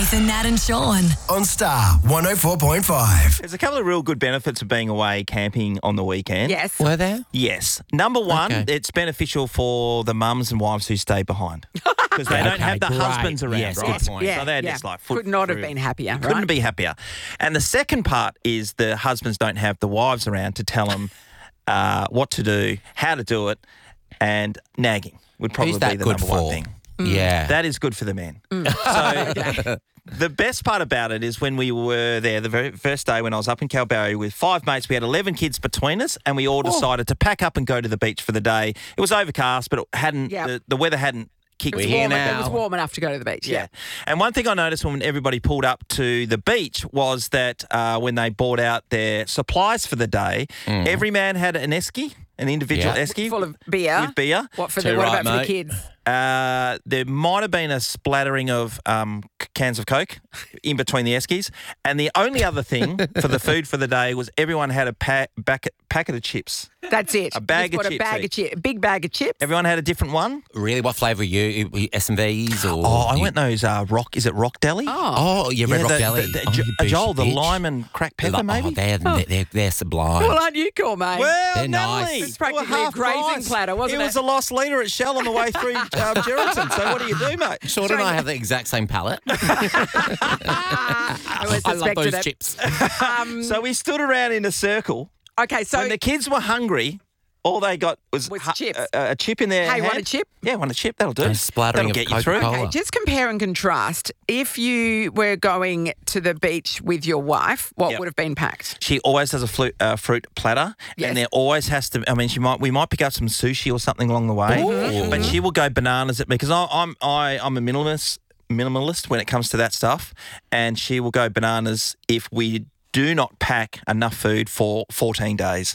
Nathan, Nat and Sean. On Star 104.5. There's a couple of real good benefits of being away camping on the weekend. Yes. Were there? Yes. Number one, Okay. it's beneficial for the mums and wives who stay behind. Because they don't Okay, have the great. husbands around, Yes, right? good point. So they're just like Could not have been happier, right? Couldn't be happier. And the second part is the husbands don't have the wives around to tell them what to do, how to do it, and nagging would probably Who's be that the good number one for? thing. Yeah. That is good for the men. So the best part about it is when we were there the very first day when I was up in Kalbarri with 5 mates, we had 11 kids between us and we all decided to pack up and go to the beach for the day. It was overcast, but it hadn't the weather hadn't kicked We're in. here It now. was warm enough to go to the beach. Yeah. And one thing I noticed when everybody pulled up to the beach was that when they bought out their supplies for the day, every man had an esky, an individual Yeah. esky. Full of beer. With beer. What Too what right, about for the mate. kids? There might have been a splattering of cans of Coke in between the eskies. And the only other thing for the food for the day was everyone had a packet of chips. That's it. A bag Just of got chips A bag each. of chips. Big bag of chips. Everyone had a different one. Really? What flavour are you? S&Vs or? Oh, I went those Rock. Is it Rock Deli? Oh, yeah, Red Rock Deli. Joel, the lime and cracked pepper, maybe? They're sublime. Well, aren't you cool, mate? Well, They're Natalie, nice. It's practically they were half a grazing price. platter, wasn't It it? was a lost leader at Shell on the way through Geraldton. So what do you do, mate? Sean and I have the exact same palate. I always I love suspected those it. chips. So we stood around in a circle. Okay, so When the kids were hungry, all they got was chips. a chip in their Hey, hand. want a chip? Yeah, want a chip. That'll do. And a splattering That'll of get you through. Coca-Cola. okay, just compare and contrast. If you were going to the beach with your wife, what Yep. would have been packed? She always has a fruit platter, Yes. and there always has to. I mean, we might pick up some sushi or something along the way, but she will go bananas at me because I'm a minimalist when it comes to that stuff, and she will go bananas if we do not pack enough food for 14 days.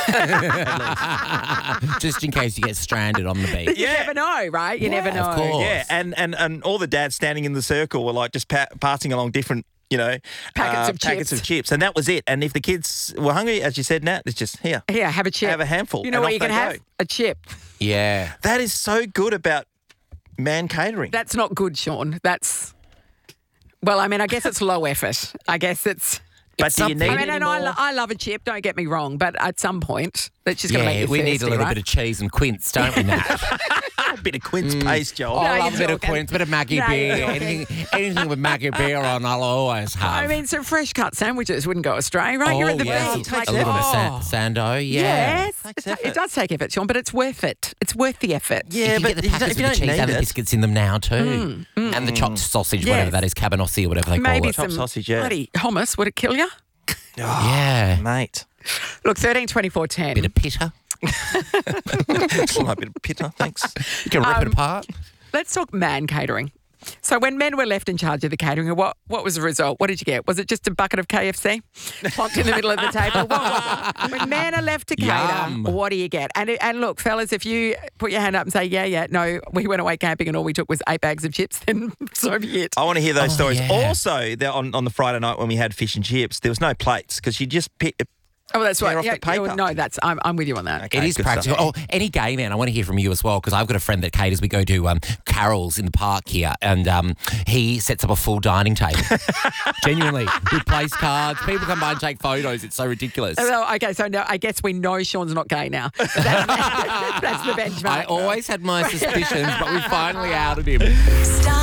Just in case you get stranded on the beach. You never know, right? You never know. of course. Yeah, and all the dads standing in the circle were like just passing along different, Packets of chips. and that was it. And if the kids were hungry, as you said, Nat, it's just here. Here, have a chip. Have a handful, You know and what off you can they have? go. A chip. Yeah. That is so good about man catering. That's not good, Sean. Well, I mean, I guess it's low effort. I guess it's... But do you something. need I mean, any and more? I love a chip, don't get me wrong, but at some point, that's just going to make you we need a thirsty, little right? bit of cheese and quince, don't we, Nat? A bit of quince paste, Joel. I No, love a you're bit of talking. quince, bit of Maggie No, beer. you're talking. Anything with Maggie beer on, I'll always have. I mean, some fresh cut sandwiches wouldn't go astray, right? You're at the yes. beach. A Like, little bit oh. of sando, yeah. Yes, Takes it effort. does take effort, Sean, but it's worth it. It's worth the effort. Yeah, You can but get the packets if you with don't the cheese need and the it, biscuits in them now too. And the chopped sausage, whatever Yes. that is, cabanossi or whatever they Maybe call it. some sausage, yeah. bloody hummus. Would it kill you? Yeah. mate. Look, 13, 24, 10. Bit of pitta. Just a bit of pitta, thanks. You can rip it apart. Let's talk man catering. So when men were left in charge of the catering, what was the result? What did you get? Was it just a bucket of KFC plonked in the middle of the table? When men are left to cater, Yum. what do you get? And look, fellas, if you put your hand up and say, yeah, no, we went away camping and all we took was 8 bags of chips, then so be it. I want to hear those stories. yeah. Also, on the Friday night when we had fish and chips, there was no plates because you just pick. Oh, that's tear right. off the paper. No, I'm with you on that. Okay, It is good practical. stuff. Oh, any gay man, I want to hear from you as well, because I've got a friend that caters. We go to Carol's in the park here, and he sets up a full dining table. Genuinely, with place cards. People come by and take photos. It's so ridiculous. Okay, so now I guess we know Sean's not gay now. That's the benchmark. I always had my suspicions, but we finally outed him. Star